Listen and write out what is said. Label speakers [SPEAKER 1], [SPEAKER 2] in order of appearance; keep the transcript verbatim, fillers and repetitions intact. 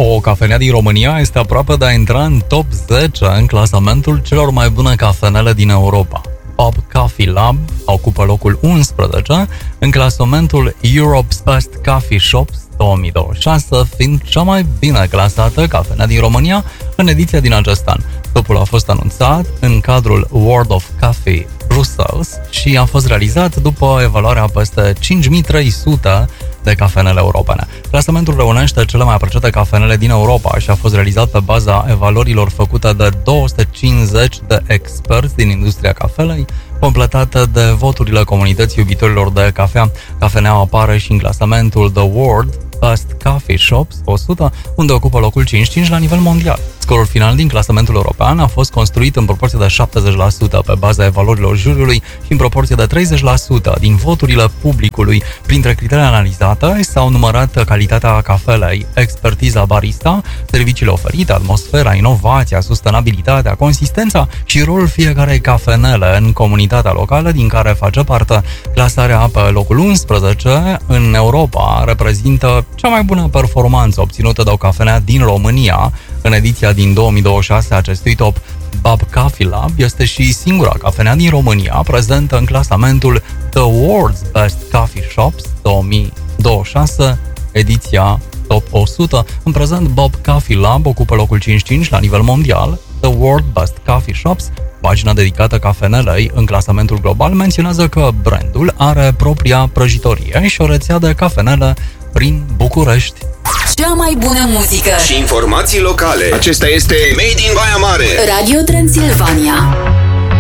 [SPEAKER 1] O cafenea din România este aproape de a intra în top zece în clasamentul celor mai bune cafenele din Europa. Bob Coffee Lab ocupă locul unsprezece în clasamentul Europe's Best Coffee Shops două mii douăzeci și șase, fiind cea mai bine clasată cafenea din România în ediția din acest an. Topul a fost anunțat în cadrul World of Coffee Brussels și a fost realizat după evaluarea peste cinci mii trei sute de cafenele europene. Clasamentul reunește cele mai apreciate cafenele din Europa și a fost realizat pe baza evaluărilor făcute de două sute cincizeci de experți din industria cafelei, completate de voturile comunității iubitorilor de cafea. Cafeneaua apare și în clasamentul The World Best Coffee Shops o sută, unde ocupă locul cincizeci și cinci la nivel mondial. Scorul final din clasamentul european a fost construit în proporție de șaptezeci la sută pe baza evaluărilor juriului și în proporție de treizeci la sută din voturile publicului. Printre criteriile analizate s-au numărat calitatea cafelei, expertiza barista, serviciile oferite, atmosfera, inovația, sustenabilitatea, consistența și rolul fiecarei cafenele în comunitatea locală din care face parte. Clasarea pe locul unsprezece în Europa reprezintă cea mai bună performanță obținută de o cafenea din România în ediția din două mii douăzeci și șase a acestui top. Bob Coffee Lab este și singura cafenea din România prezentă în clasamentul The World's Best Coffee Shops două mii douăzeci și șase, ediția top o sută. În prezent, Bob Coffee Lab ocupă locul cincizeci și cinci la nivel mondial. The World Best Coffee Shops, pagina dedicată cafenelei în clasamentul global, menționează că brandul are propria prăjitorie și o rețea de cafenele prin București.
[SPEAKER 2] Cea mai bună muzică
[SPEAKER 3] și informații locale. Acesta este Made in Baia Mare,
[SPEAKER 2] Radio Transilvania.